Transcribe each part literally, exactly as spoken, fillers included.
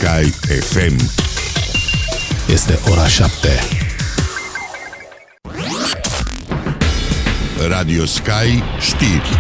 Sky F M. Este ora șapte. Radio Sky știri.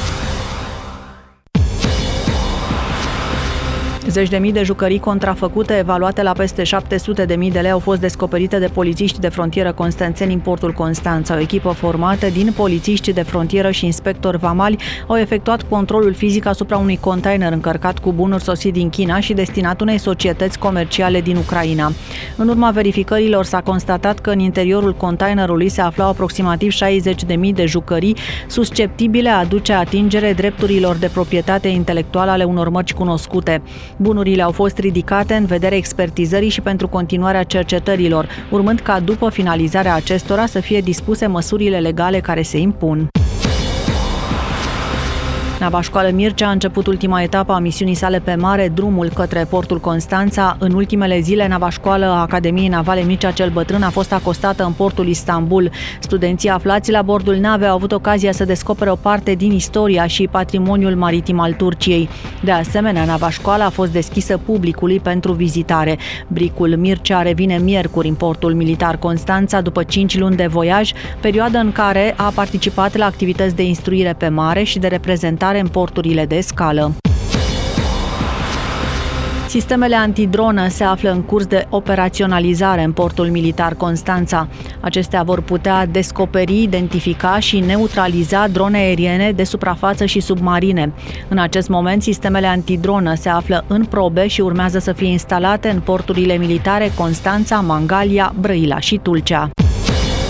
Zeci de mii de jucării contrafăcute, evaluate la peste șapte sute de mii de lei, au fost descoperite de polițiști de frontieră constanțeni în portul Constanța. O echipă formată din polițiști de frontieră și inspectori vamali au efectuat controlul fizic asupra unui container încărcat cu bunuri sosit din China și destinat unei societăți comerciale din Ucraina. În urma verificărilor s-a constatat că în interiorul containerului se aflau aproximativ șaizeci de mii de jucării susceptibile a aduce atingere drepturilor de proprietate intelectuală ale unor mărci cunoscute. Bunurile au fost ridicate în vederea expertizării și pentru continuarea cercetărilor, urmând ca după finalizarea acestora să fie dispuse măsurile legale care se impun. Navașcoală Mircea a început ultima etapă a misiunii sale pe mare, drumul către portul Constanța. În ultimele zile, navașcoală a Academiei Navale Mircea cel Bătrân a fost acostată în portul Istanbul. Studenții aflați la bordul navei au avut ocazia să descopere o parte din istoria și patrimoniul maritim al Turciei. De asemenea, navașcoala a fost deschisă publicului pentru vizitare. Bricul Mircea revine miercuri în portul militar Constanța după cinci luni de voiaj, perioadă în care a participat la activități de instruire pe mare și de reprezentare în porturile de scală. Sistemele antidronă se află în curs de operaționalizare în portul militar Constanța. Acestea vor putea descoperi, identifica și neutraliza drone aeriene de suprafață și submarine. În acest moment, sistemele antidronă se află în probe și urmează să fie instalate în porturile militare Constanța, Mangalia, Brăila și Tulcea.